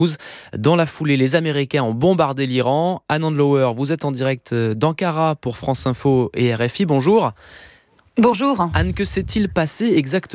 Dans la foulée, les Américains ont bombardé l'Iran. Anne Andlauer, vous êtes en direct d'Ankara pour France Info et RFI. Bonjour. Bonjour. Anne, que s'est-il passé exactement ?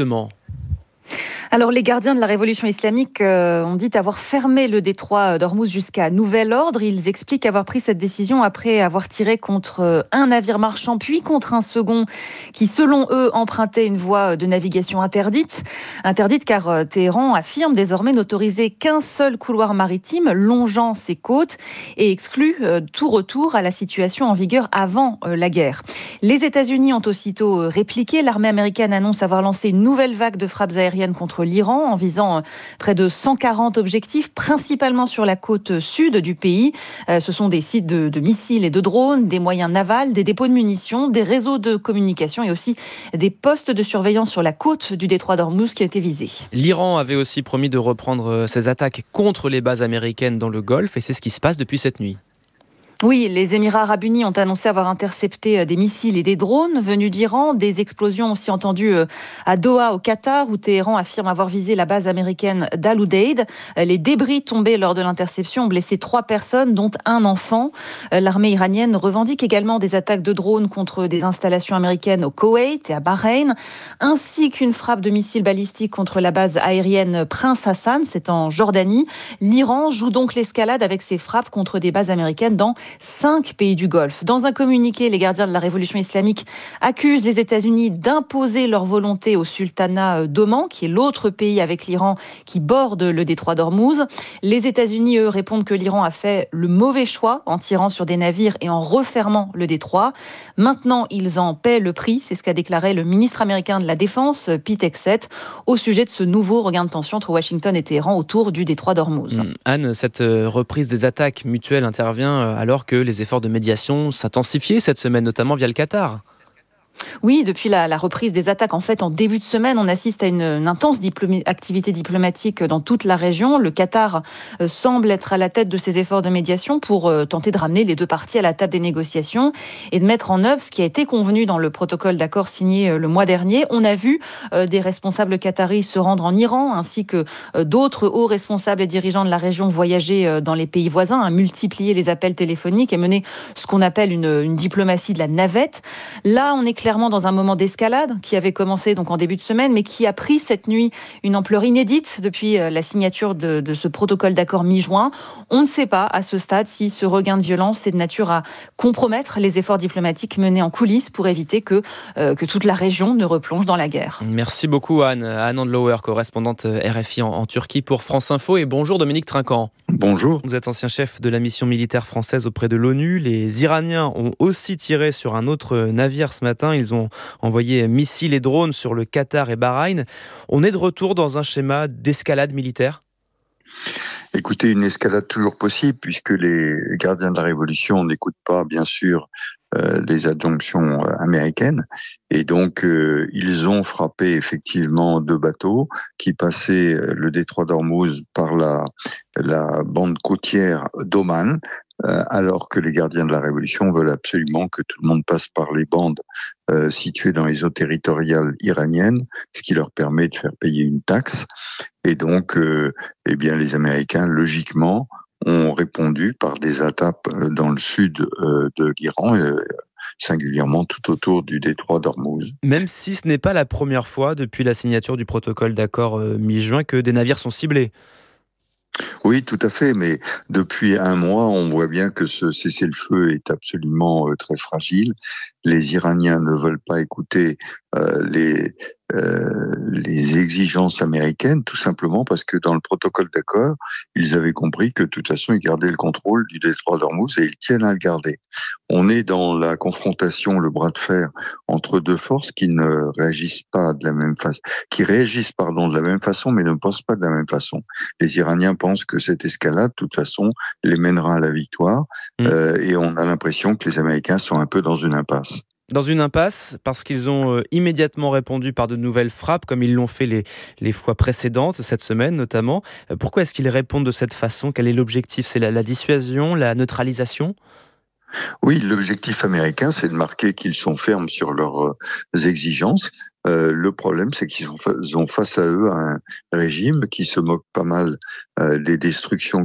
Alors, les gardiens de la révolution islamique ont dit avoir fermé le détroit d'Ormuz jusqu'à nouvel ordre. Ils expliquent avoir pris cette décision après avoir tiré contre un navire marchand, puis contre un second qui, selon eux, empruntait une voie de navigation interdite. Interdite car Téhéran affirme désormais n'autoriser qu'un seul couloir maritime longeant ses côtes et exclut tout retour à la situation en vigueur avant la guerre. Les États-Unis ont aussitôt répliqué. L'armée américaine annonce avoir lancé une nouvelle vague de frappes aériennes contre l'Iran en visant près de 140 objectifs, principalement sur la côte sud du pays. Ce sont des sites de missiles et de drones, des moyens navals, des dépôts de munitions, des réseaux de communication et aussi des postes de surveillance sur la côte du détroit d'Ormuz qui a été visé. L'Iran avait aussi promis de reprendre ses attaques contre les bases américaines dans le Golfe et c'est ce qui se passe depuis cette nuit. Oui, les Émirats arabes unis ont annoncé avoir intercepté des missiles et des drones venus d'Iran. Des explosions aussi entendues à Doha, au Qatar, où Téhéran affirme avoir visé la base américaine d'Al Udeid. Les débris tombés lors de l'interception ont blessé 3 personnes, dont un enfant. L'armée iranienne revendique également des attaques de drones contre des installations américaines au Koweït et à Bahreïn, ainsi qu'une frappe de missiles balistiques contre la base aérienne Prince Hassan, c'est en Jordanie. L'Iran joue donc l'escalade avec ses frappes contre des bases américaines dans 5 pays du Golfe. Dans un communiqué, les gardiens de la révolution islamique accusent les États-Unis d'imposer leur volonté au sultanat d'Oman, qui est l'autre pays avec l'Iran qui borde le détroit d'Ormuz. Les États-Unis, eux, répondent que l'Iran a fait le mauvais choix en tirant sur des navires et en refermant le détroit. Maintenant, ils en paient le prix. C'est ce qu'a déclaré le ministre américain de la Défense, Pete Hegseth, au sujet de ce nouveau regain de tension entre Washington et Téhéran autour du détroit d'Ormuz. Anne, cette reprise des attaques mutuelles intervient alors que les efforts de médiation s'intensifiaient cette semaine, notamment via le Qatar. Oui, depuis la reprise des attaques, en fait, en début de semaine, on assiste à une intense activité diplomatique dans toute la région. Le Qatar semble être à la tête de ces efforts de médiation pour tenter de ramener les deux parties à la table des négociations et de mettre en œuvre ce qui a été convenu dans le protocole d'accord signé le mois dernier. On a vu des responsables qataris se rendre en Iran, ainsi que d'autres hauts responsables et dirigeants de la région voyager dans les pays voisins, à multiplier les appels téléphoniques et mener ce qu'on appelle une diplomatie de la navette. Là, on est clairement dans un moment d'escalade qui avait commencé donc en début de semaine, mais qui a pris cette nuit une ampleur inédite depuis la signature de ce protocole d'accord mi-juin. On ne sait pas à ce stade si ce regain de violence est de nature à compromettre les efforts diplomatiques menés en coulisses pour éviter que toute la région ne replonge dans la guerre. Merci beaucoup Anne. Anne Andlauer, correspondante RFI en Turquie pour France Info. Et bonjour Dominique Trinquant. Bonjour. Vous êtes ancien chef de la mission militaire française auprès de l'ONU. Les Iraniens ont aussi tiré sur un autre navire ce matin. Ils ont envoyé missiles et drones sur le Qatar et Bahreïn. On est de retour dans un schéma d'escalade militaire ? Écoutez, une escalade toujours possible puisque les gardiens de la révolution n'écoutent pas, bien sûr, les injonctions américaines. Et donc, ils ont frappé effectivement 2 bateaux qui passaient le détroit d'Ormuz par la bande côtière d'Oman, alors que les gardiens de la révolution veulent absolument que tout le monde passe par les bandes situées dans les eaux territoriales iraniennes, ce qui leur permet de faire payer une taxe. Et donc, eh bien, les Américains, logiquement, ont répondu par des attaques dans le sud de l'Iran, singulièrement tout autour du détroit d'Ormuz. Même si ce n'est pas la première fois depuis la signature du protocole d'accord mi-juin que des navires sont ciblés. Oui, tout à fait, mais depuis un mois, on voit bien que ce cessez-le-feu est absolument très fragile. Les Iraniens ne veulent pas écouter les exigences américaines, tout simplement parce que dans le protocole d'accord, ils avaient compris que de toute façon, ils gardaient le contrôle du détroit d'Ormuz et ils tiennent à le garder. On est dans la confrontation, le bras de fer entre 2 forces qui ne réagissent pas de la même façon, qui réagissent de la même façon, mais ne pensent pas de la même façon. Les Iraniens pensent que cette escalade, de toute façon, les mènera à la victoire, et on a l'impression que les Américains sont un peu dans une impasse. Dans une impasse, parce qu'ils ont immédiatement répondu par de nouvelles frappes, comme ils l'ont fait les fois précédentes, cette semaine notamment. Pourquoi est-ce qu'ils répondent de cette façon ? Quel est l'objectif ? C'est la dissuasion, la neutralisation ? Oui, l'objectif américain, c'est de marquer qu'ils sont fermes sur leurs exigences. Le problème, c'est qu'ils ont face à eux un régime qui se moque pas mal des destructions